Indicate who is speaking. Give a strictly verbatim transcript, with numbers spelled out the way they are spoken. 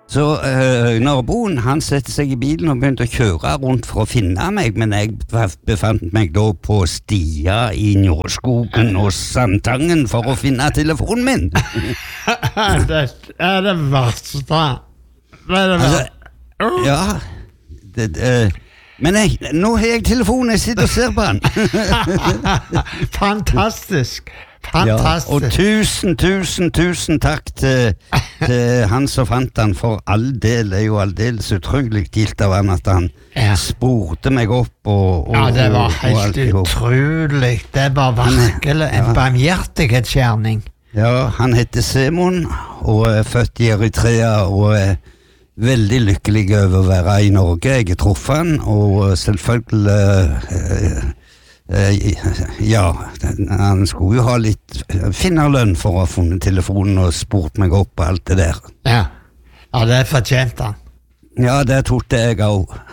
Speaker 1: Så uh, naboen, han sette seg i bilen og begynte å kjøre rundt for å finne meg, men jeg befant meg da på stia i Njåskogen og Sandtangen for å finne telefonen min.
Speaker 2: Det er det verste. Det er det verste.
Speaker 1: Altså, ja, det, uh, men jeg, nå har jeg telefonen, jeg sitter og ser på den.
Speaker 2: Fantastisk. Fantastisk.
Speaker 1: Ja, og tusen, tusen, tusen takk til, til han som fant han, for all del, det er jo aldeles utrolig gilt av han at han ja. spurte meg opp og, og,
Speaker 2: ja, det var
Speaker 1: og,
Speaker 2: helt
Speaker 1: og
Speaker 2: utrolig. Det var virkelig en ja. barmhjertighetskjerning.
Speaker 1: Ja, han heter Simon og er født i Eritrea og er veldig lykkelig over å være i Norge. Jeg har truffet han, og selvfølgelig uh, uh, ja, han skulle jo ha litt finnerlønn for å ha funnet telefonen og spurt meg opp og alt det der.
Speaker 2: Ja, ja det fortjente han.
Speaker 1: Ja, det trodde jeg også.